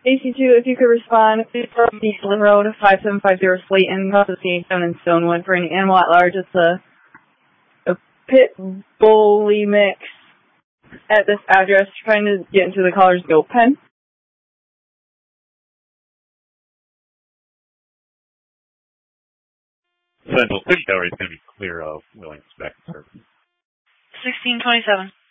AC2, if you could respond, please from the Glen Road 5750 Slayton, Cross in Stonewood for any animal at large. It's a pit bully mix at this address, trying to get into the caller's goat pen. Central City Tower is going to be clear of Williams back to service. 1627.